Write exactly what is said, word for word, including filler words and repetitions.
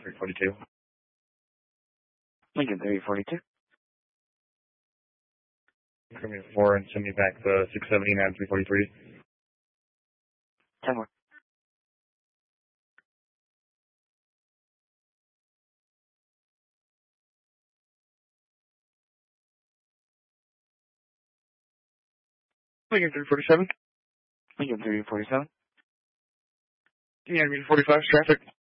three forty-two. Lincoln three forty-two. Come in four and send me back the six seventy-nine three forty-three. ten more. Lincoln three forty-seven. Lincoln three forty-seven. Yeah, I mean forty-five traffic.